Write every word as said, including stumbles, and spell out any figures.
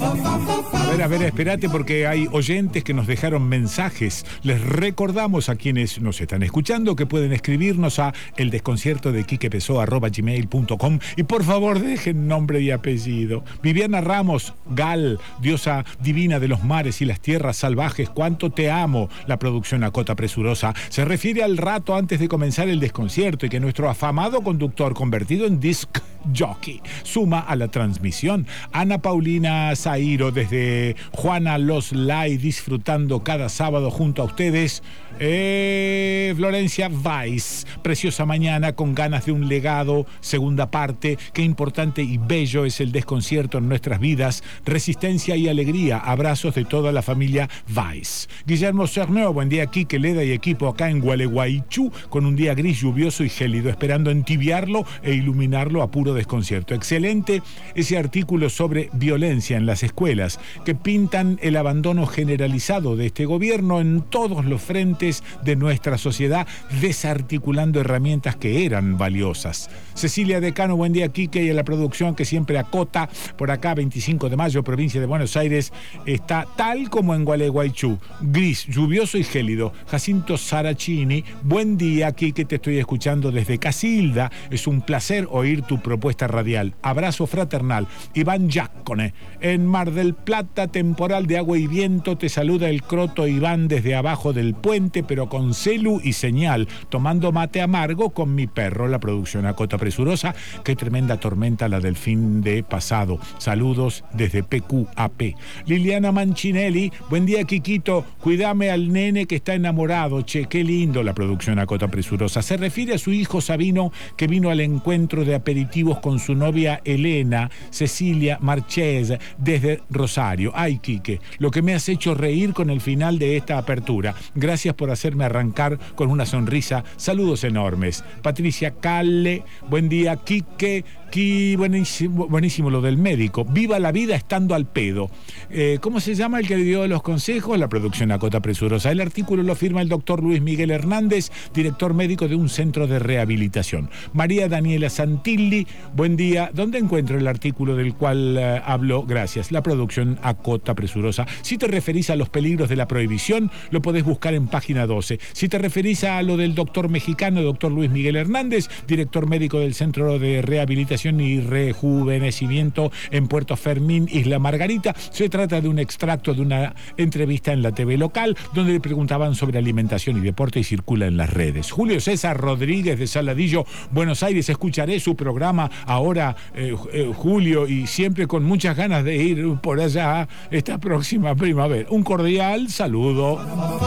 A ver, a ver, espérate porque hay oyentes que nos dejaron mensajes. Les recordamos a quienes nos están escuchando que pueden escribirnos a eldesconciertodequiquepessoa arroba gmail punto com y por favor dejen nombre y apellido. Viviana Ramos, Gal, diosa divina de los mares y las tierras salvajes, cuánto te amo. La producción Acota Presurosa se refiere al rato antes de comenzar el desconcierto y que nuestro afamado conductor convertido en disc jockey suma a la transmisión. Ana Paulina Zairo desde Juana Los Lai, disfrutando cada sábado junto a ustedes. Eh, Florencia Weiss, preciosa mañana con ganas de un legado, segunda parte. Qué importante y bello es el desconcierto en nuestras vidas. Resistencia y alegría. Abrazos de toda la familia Weiss. Guillermo Cernó, buen día, Quique, Leda y equipo acá en Gualeguaychú, con un día gris, lluvioso y gélido, esperando entibiarlo e iluminarlo a puro desconcierto. Excelente ese artículo sobre violencia en las escuelas, que pintan el abandono generalizado de este gobierno en todos los frentes de nuestra sociedad, desarticulando herramientas que eran valiosas. Cecilia Decano, buen día, Quique, y a la producción que siempre acota. Por acá, veinticinco de mayo, provincia de Buenos Aires, está tal como en Gualeguaychú, gris, lluvioso y gélido. Jacinto Saracini, buen día, Quique, te estoy escuchando desde Casilda. Es un placer oír tu propuesta radial. Abrazo fraternal. Iván Giacone, en Mar del Plata, temporal de agua y viento, te saluda el croto Iván desde abajo del puente, pero con celu y señal, tomando mate amargo con mi perro. La producción Acota Presurosa, qué tremenda tormenta la del fin de pasado. Saludos desde P Q A P. Liliana Manchinelli, buen día, Quiquito, cuídame al nene que está enamorado, che, qué lindo. La producción Acota Presurosa se refiere a su hijo Sabino, que vino al encuentro de aperitivos con su novia Elena Cecilia Marchese desde Rosario. Ay, Quique, lo que me has hecho reír con el final de esta apertura. Gracias por hacerme arrancar con una sonrisa. Saludos enormes. Patricia Calle, buen día, Quique. Qui, buenísimo, buenísimo lo del médico. Viva la vida estando al pedo. Eh, ¿Cómo se llama el que le dio los consejos? La producción Acota Presurosa. El artículo lo firma el doctor Luis Miguel Hernández, director médico de un centro de rehabilitación. María Daniela Santilli, buen día. ¿Dónde encuentro el artículo del cual eh, hablo? Gracias. La producción Acota Presurosa. Si te referís a los peligros de la prohibición, lo podés buscar en página doce. Si te referís a lo del doctor mexicano, doctor Luis Miguel Hernández, director médico del Centro de Rehabilitación y Rejuvenecimiento en Puerto Fermín, Isla Margarita, se trata de un extracto de una entrevista en la T V local, donde le preguntaban sobre alimentación y deporte y circula en las redes. Julio César Rodríguez de Saladillo, Buenos Aires, escucharé su programa ahora, eh, eh, Julio, y siempre con muchas ganas de ir por allá esta próxima primavera. Un cordial saludo.